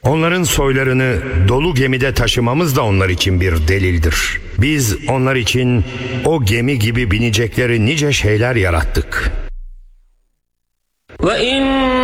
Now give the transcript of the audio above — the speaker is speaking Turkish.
Onların soylarını dolu gemide taşımamız da onlar için bir delildir. Biz onlar için o gemi gibi binecekleri nice şeyler yarattık.